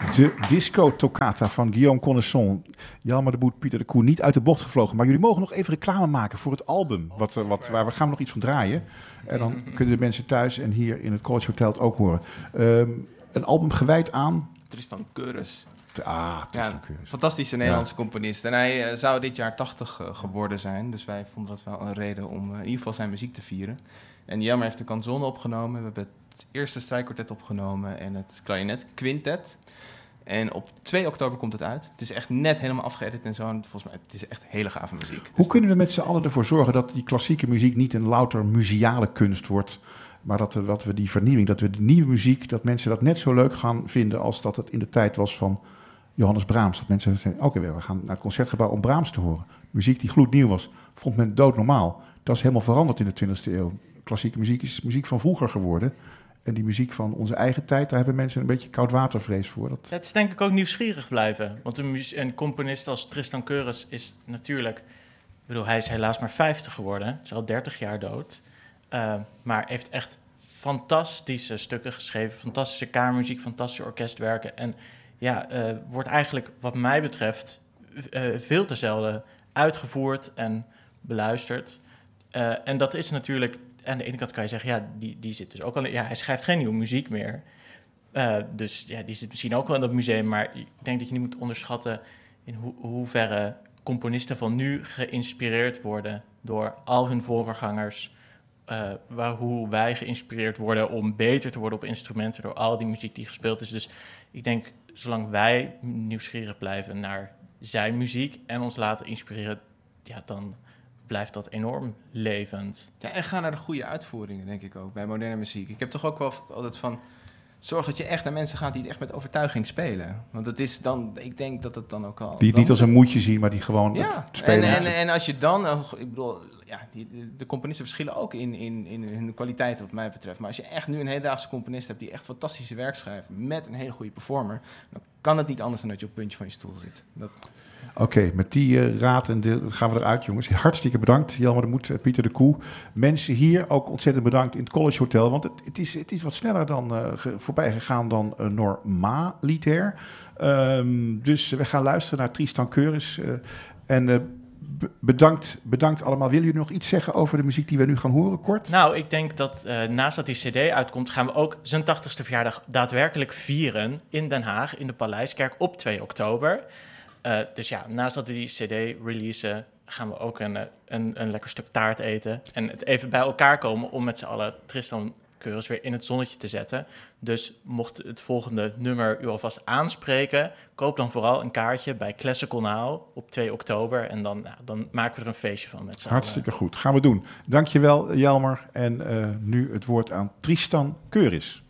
De disco-toccata van Guillaume Connaisson. Jelmer de Boet, Pieter de Koe, niet uit de bocht gevlogen. Maar jullie mogen nog even reclame maken voor het album. Waar we gaan nog iets van draaien. En dan kunnen de mensen thuis en hier in het College Hotel het ook horen. Een album gewijd aan... Tristan Keurens. Tristan Keurens. Fantastische Nederlandse componist. En hij zou dit jaar 80 geworden zijn. Dus wij vonden dat wel een reden om in ieder geval zijn muziek te vieren. En Jelmer heeft de canzone opgenomen. We hebben het eerste strijkkwartet opgenomen en het klarinet quintet. En op 2 oktober komt het uit. Het is echt net helemaal afgeëdit en zo. En volgens mij, het is echt hele gave muziek. Hoe kunnen we met z'n allen ervoor zorgen dat die klassieke muziek niet een louter museale kunst wordt, maar dat we die vernieuwing, dat we de nieuwe muziek, dat mensen dat net zo leuk gaan vinden als dat het in de tijd was van Johannes Brahms. Dat mensen zeggen, oké, we gaan naar het Concertgebouw om Brahms te horen. Muziek die gloednieuw was, vond men doodnormaal. Dat is helemaal veranderd in de 20e eeuw. Klassieke muziek is muziek van vroeger geworden. En die muziek van onze eigen tijd, daar hebben mensen een beetje koudwatervrees voor. Ja, het is denk ik ook nieuwsgierig blijven. Want een componist als Tristan Keurens is natuurlijk... Ik bedoel, hij is helaas maar 50 geworden. Is al 30 jaar dood. Maar heeft echt fantastische stukken geschreven. Fantastische kamermuziek, fantastische orkestwerken. En ja, wordt eigenlijk wat mij betreft veel te zelden uitgevoerd en beluisterd. En dat is natuurlijk... Aan de ene kant kan je zeggen, ja, die zit dus ook al... Ja, hij schrijft geen nieuwe muziek meer. Dus ja, die zit misschien ook wel in dat museum. Maar ik denk dat je niet moet onderschatten in hoeverre componisten van nu geïnspireerd worden door al hun voorgangers. Hoe wij geïnspireerd worden om beter te worden op instrumenten door al die muziek die gespeeld is. Dus ik denk, zolang wij nieuwsgierig blijven naar zijn muziek en ons laten inspireren, ja, dan blijft dat enorm levend. Ja, en ga naar de goede uitvoeringen, denk ik ook, bij moderne muziek. Ik heb toch ook wel altijd van... Zorg dat je echt naar mensen gaat die het echt met overtuiging spelen. Want het is dan... Ik denk dat het dan ook al... Die het niet als een moedje zien, maar die gewoon spelen. En als je dan... Ik bedoel, ja, de componisten verschillen ook in hun kwaliteit wat mij betreft. Maar als je echt nu een hedendaagse componist hebt die echt fantastische werk schrijft met een hele goede performer, dan kan het niet anders dan dat je op het puntje van je stoel zit. Oké, met die raad gaan we eruit, jongens. Hartstikke bedankt, Jelmer de Moet, Pieter de Koe. Mensen hier ook ontzettend bedankt in het College Hotel, want het is wat sneller dan voorbij gegaan dan normaliter. Dus we gaan luisteren naar Tristan Keurens. Bedankt allemaal. Willen jullie nog iets zeggen over de muziek die we nu gaan horen, kort? Nou, ik denk dat naast dat die cd uitkomt, gaan we ook zijn 80ste verjaardag daadwerkelijk vieren in Den Haag, in de Paleiskerk, op 2 oktober. Dus ja, naast dat we die cd releasen, gaan we ook een lekker stuk taart eten. En het even bij elkaar komen om met z'n allen Tristan Keurens weer in het zonnetje te zetten. Dus mocht het volgende nummer u alvast aanspreken, koop dan vooral een kaartje bij Classical Now op 2 oktober. En dan maken we er een feestje van met z'n allen. Hartstikke goed. Gaan we doen. Dankjewel, Jelmer. En nu het woord aan Tristan Keurens.